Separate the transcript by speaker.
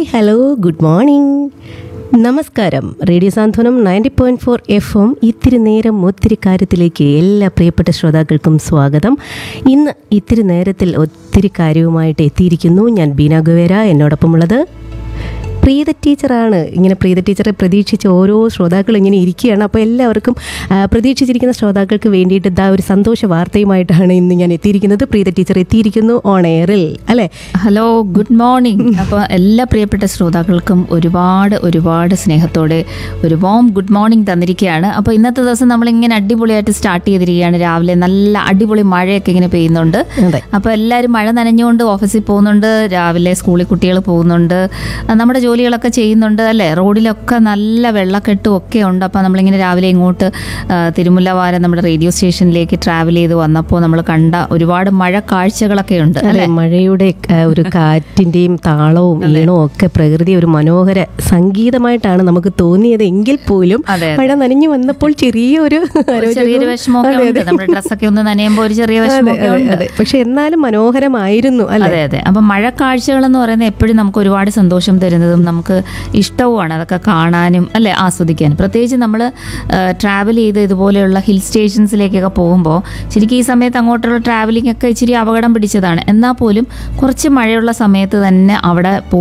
Speaker 1: Hello, good morning, നമസ്കാരം. Radio സാന്ത്വനം 90.4 FM ഇത്തിരി നേരം ഒത്തിരി കാര്യത്തിലേക്ക് എല്ലാ പ്രിയപ്പെട്ട ശ്രോതാക്കൾക്കും സ്വാഗതം. ഇന്ന് ഇത്തിരി നേരത്തിൽ ഒത്തിരി കാര്യവുമായിട്ട് എത്തിയിരിക്കുന്നു ഞാൻ ബീന ഗുവേര. എന്നോടൊപ്പമുള്ളത് പ്രീത ടീച്ചറാണ്. ഇങ്ങനെ പ്രീത ടീച്ചറെ പ്രതീക്ഷിച്ച് ഓരോ ശ്രോതാക്കളും ഇങ്ങനെ ഇരിക്കുകയാണ്. അപ്പോൾ എല്ലാവർക്കും പ്രതീക്ഷിച്ചിരിക്കുന്ന ശ്രോതാക്കൾക്ക് വേണ്ടിയിട്ട് ഒരു സന്തോഷ വാർത്തയുമായിട്ടാണ് ഇന്ന് ഞാൻ എത്തിയിരിക്കുന്നത്. പ്രീത ടീച്ചർ എത്തിയിരിക്കുന്നു ഓൺ എയറിൽ, അല്ലേ?
Speaker 2: Hello, good morning. അപ്പോൾ എല്ലാ പ്രിയപ്പെട്ട ശ്രോതാക്കൾക്കും ഒരുപാട് സ്നേഹത്തോടെ ഒരു വോം ഗുഡ് മോർണിംഗ് തന്നിരിക്കുകയാണ്. അപ്പോൾ ഇന്നത്തെ ദിവസം നമ്മളിങ്ങനെ അടിപൊളിയായിട്ട് സ്റ്റാർട്ട് ചെയ്തിരിക്കുകയാണ്. രാവിലെ നല്ല അടിപൊളി മഴയൊക്കെ ഇങ്ങനെ പെയ്യുന്നുണ്ട്. അപ്പോൾ എല്ലാവരും മഴ നനഞ്ഞുകൊണ്ട് ഓഫീസിൽ പോകുന്നുണ്ട്, രാവിലെ സ്കൂളിൽ കുട്ടികൾ പോകുന്നുണ്ട്, നമ്മുടെ ജോലികളൊക്കെ ചെയ്യുന്നുണ്ട്, അല്ലേ? റോഡിലൊക്കെ നല്ല വെള്ളക്കെട്ടും ഒക്കെ ഉണ്ട്. അപ്പോൾ നമ്മളിങ്ങനെ രാവിലെ ഇങ്ങോട്ട് തിരുമുല്ലവാരം നമ്മുടെ റേഡിയോ സ്റ്റേഷനിലേക്ക് ട്രാവൽ ചെയ്ത് വന്നപ്പോൾ നമ്മൾ കണ്ട ഒരുപാട് മഴ കാഴ്ചകളൊക്കെ ഉണ്ട്, അല്ലേ?
Speaker 1: മഴയുടെ ഒരു കാറ്റിൻ്റെയും താളവും ഈണവും ഒക്കെ പ്രകൃതി ഒരു മനോഹര സംഗീതമായിട്ടാണ് നമുക്ക് തോന്നിയത്. എങ്കിൽ പോലും മഴ നനഞ്ഞു വന്നപ്പോൾ ചെറിയൊരു
Speaker 2: വിഷമമൊക്കെ ഉണ്ട്. നമ്മുടെ ഡ്രസ്സൊക്കെ ഒന്ന് നനയുമ്പോൾ ഒരു ചെറിയ വിഷമമൊക്കെ ഉണ്ട്.
Speaker 1: പക്ഷെ എന്നാലും മനോഹരമായിരുന്നു, അല്ലേ?
Speaker 2: അതെ. അപ്പം മഴ കാഴ്ചകൾ എന്ന് പറയുന്നത് എപ്പോഴും നമുക്ക് ഒരുപാട് സന്തോഷം തരുന്നതും നമുക്ക് ഇഷ്ടവുമാണ് അതൊക്കെ കാണാനും, അല്ലെ, ആസ്വദിക്കാനും. പ്രത്യേകിച്ച് നമ്മൾ ട്രാവൽ ചെയ്ത് ഇതുപോലെയുള്ള ഹിൽ സ്റ്റേഷൻസിലേക്കൊക്കെ പോകുമ്പോൾ ശരിക്കും ഈ സമയത്ത് അങ്ങോട്ടുള്ള ട്രാവലിംഗ് ഒക്കെ ഇച്ചിരി അപകടം പിടിച്ചതാണ്. എന്നാൽ പോലും കുറച്ച് മഴയുള്ള സമയത്ത് തന്നെ അവിടെ